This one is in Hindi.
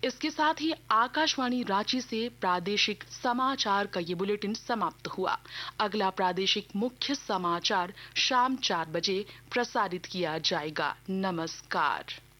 इसके साथ ही आकाशवाणी रांची से प्रादेशिक समाचार का ये बुलेटिन समाप्त हुआ। अगला प्रादेशिक मुख्य समाचार शाम 4 बजे प्रसारित किया जाएगा। नमस्कार।